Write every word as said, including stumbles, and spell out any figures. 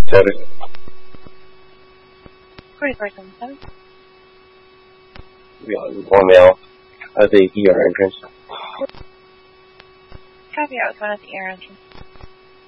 Sorry. forty-four seventy-seven. One male at the E R entrance. Copy, I was going at the E R entrance.